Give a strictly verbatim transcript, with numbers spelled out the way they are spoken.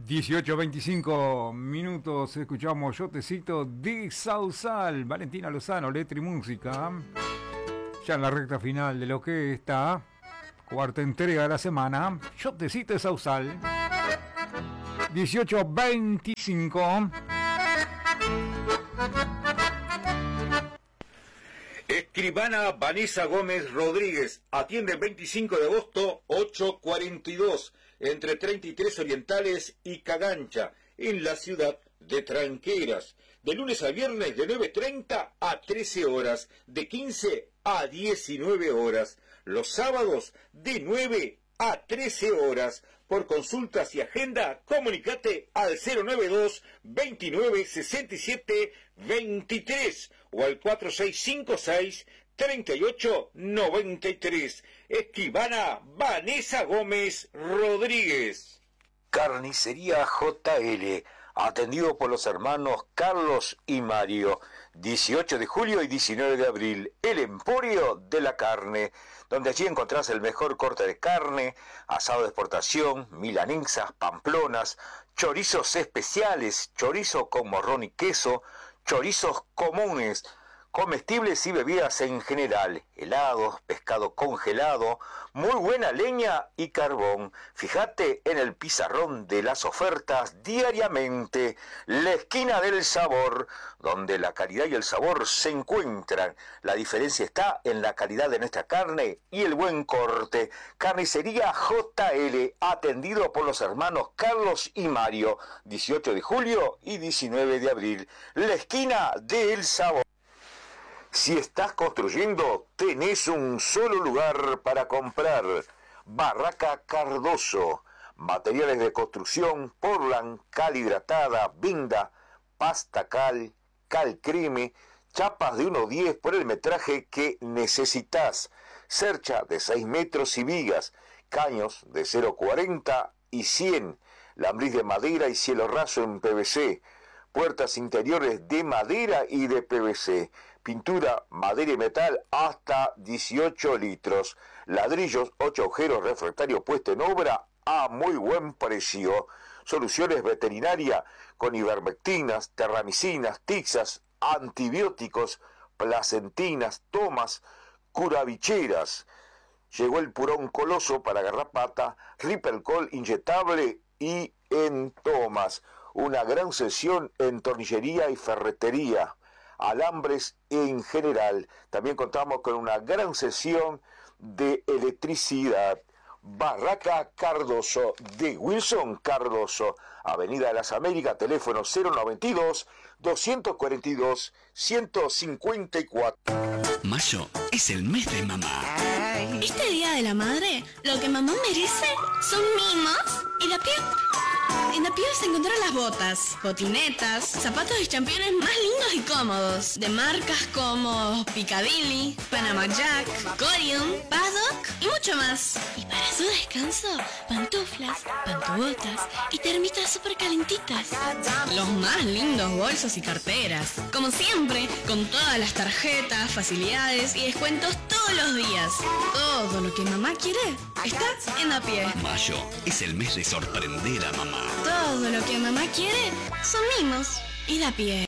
dieciocho veinticinco minutos, escuchamos Yo Te Cito de Sausal, Valentina Lozano, letra y música. Ya en la recta final de lo que está, cuarta entrega de la semana, Yo Te Cito de Sausal. dieciocho veinticinco. Escribana Vanessa Gómez Rodríguez, atiende el veinticinco de agosto, ocho cuarenta y dos, entre treinta y tres Orientales y Cagancha, en la ciudad de Tranqueras. De lunes a viernes de nueve treinta a trece horas, de quince a diecinueve horas. Los sábados de nueve a trece horas. Por consultas y agenda, comunicate al cero noventa y dos, veintinueve, sesenta y siete, veintitrés o al cuatro seis cinco seis, treinta y ocho, noventa y tres. Escribana Vanessa Gómez Rodríguez. Carnicería J L, atendido por los hermanos Carlos y Mario. dieciocho de julio y diecinueve de abril, el Emporio de la Carne, donde allí encontrás el mejor corte de carne, asado de exportación, milanesas, pamplonas, chorizos especiales, chorizo con morrón y queso, chorizos comunes, comestibles y bebidas en general, helados, pescado congelado, muy buena leña y carbón. Fíjate en el pizarrón de las ofertas diariamente, la esquina del sabor, donde la calidad y el sabor se encuentran. La diferencia está en la calidad de nuestra carne y el buen corte. Carnicería J L, atendido por los hermanos Carlos y Mario, dieciocho de julio y diecinueve de abril, la esquina del sabor. Si estás construyendo, tenés un solo lugar para comprar. Barraca Cardoso. Materiales de construcción, Portland, cal hidratada, vinda, pasta cal, cal creme, chapas de uno diez por el metraje que necesitas. Cercha de seis metros y vigas. Caños de cero cuarenta y cien. Lambriz de madera y cielo raso en P V C. Puertas interiores de madera y de P V C. Pintura, madera y metal hasta dieciocho litros. Ladrillos, ocho agujeros, refractario puesto en obra a muy buen precio. Soluciones veterinaria con ivermectinas, terramicinas, tixas, antibióticos, placentinas, tomas, curavicheras. Llegó el purón coloso para garrapata, Rippercol inyectable y en tomas. Una gran sesión en tornillería y ferretería, alambres en general. También contamos con una gran sesión de electricidad. Barraca Cardoso, de Wilson Cardoso, Avenida de las Américas, teléfono cero noventa y dos, doscientos cuarenta y dos, ciento cincuenta y cuatro. Mayo es el mes de mamá. Este Día de la Madre, lo que mamá merece son mimos y la piel. En la piel se encontrarán las botas, botinetas, zapatos y championes más lindos y cómodos, de marcas como Piccadilly, Panama Jack, Corium, Paddock y mucho más. Y para su descanso, pantuflas, pantubotas y termitas súper calentitas. Los más lindos bolsos y carteras. Como siempre, con todas las tarjetas, facilidades y descuentos todos los días. Todo lo que mamá quiere está en la pie. Mayo es el mes de sorprender a mamá. Todo lo que mamá quiere son mimos y la pie.